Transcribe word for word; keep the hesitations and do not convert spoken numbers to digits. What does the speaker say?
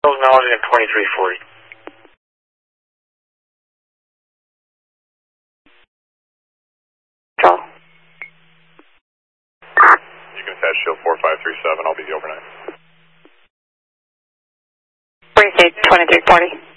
Acknowledging at twenty-three forty. Control. You can attach shield four five three seven. I'll be the overnight. Bring state twenty-three forty.